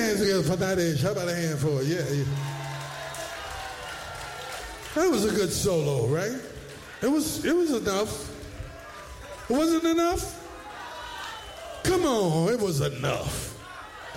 hands together for Nadesh. How about a hand for it? Yeah. That was a good solo, right? It was enough. It wasn't enough? Come on, it was enough.